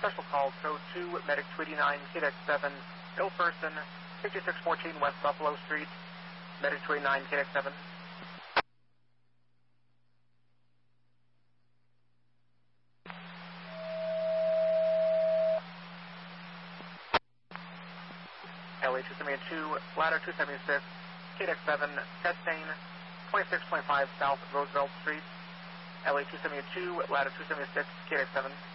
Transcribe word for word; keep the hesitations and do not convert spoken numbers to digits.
special call, code two, medic two eighty-nine, K D X seven, ill person, sixty-six fourteen West Buffalo Street, medic two eighty-nine, K D X seven. L A two seventy-two, ladder two seventy-six, K D X seven, Testain, twenty-six twenty-five South Roosevelt Street. L A two seventy-two, ladder two seventy-six, K D X seven.